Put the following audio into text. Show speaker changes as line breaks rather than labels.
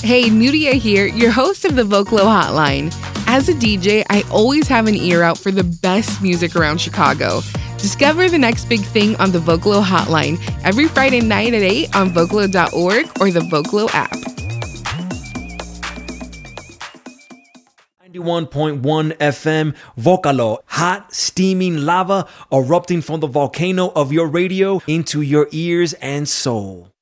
Hey, Nuria here, your host of the Vocalo Hotline. As a DJ, I always have an ear out for the best music around Chicago. Discover the next big thing on the Vocalo Hotline every Friday night at 8 on Vocalo.org or the Vocalo app.
91.1 FM, Vocalo, hot, steaming lava erupting from the volcano of your radio into your ears and soul.